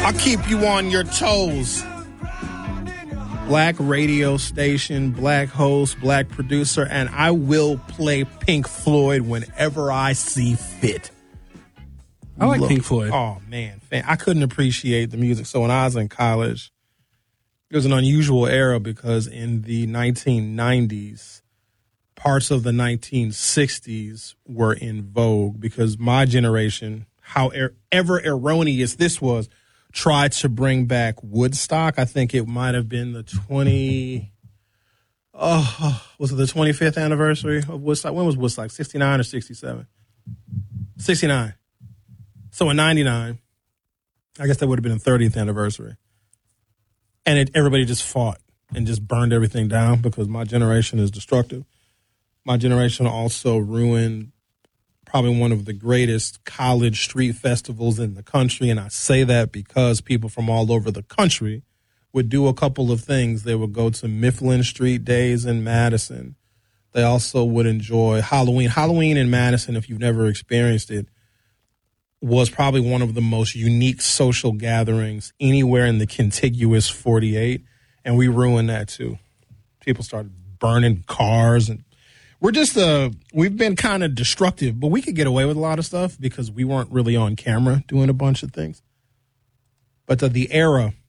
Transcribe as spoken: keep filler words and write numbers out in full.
I'll keep you on your toes. Black radio station, black host, black producer, and I will play Pink Floyd whenever I see fit. I like Look, Pink Floyd. Oh, man. I couldn't appreciate the music. So when I was in college, it was an unusual era because in the nineteen nineties, parts of the nineteen sixties were in vogue because my generation, however erroneous this was, tried to bring back Woodstock. I think it might have been the twenty. Oh, was it the twenty-fifth anniversary of Woodstock? When was Woodstock? sixty-nine or sixty-seven? sixty-nine. So in ninety-nine, I guess that would have been the thirtieth anniversary. And it, everybody just fought and just burned everything down because my generation is destructive. My generation also ruined probably one of the greatest college street festivals in the country. And I say that because people from all over the country would do a couple of things. They would go to Mifflin Street Days in Madison. They also would enjoy Halloween. Halloween in Madison, if you've never experienced it, was probably one of the most unique social gatherings anywhere in the contiguous forty-eight. And we ruined that too. People started burning cars and We're just, uh, we've been kind of destructive, but we could get away with a lot of stuff because we weren't really on camera doing a bunch of things. But uh, the era